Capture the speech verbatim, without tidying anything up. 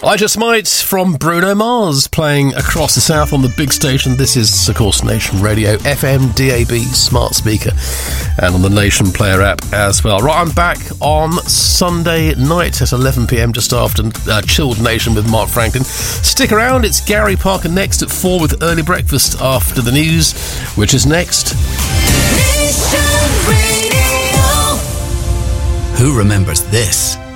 I Just Might from Bruno Mars playing across the south on the big station. This is, of course, Nation Radio, F M, D A B, smart speaker, and on the Nation Player app as well. Right, I'm back on Sunday night at eleven p.m, just after uh, Chilled Nation with Mark Franklin. Stick around, it's Gary Parker next at four with Early Breakfast after the news, which is next. Nation Radio. Who remembers this?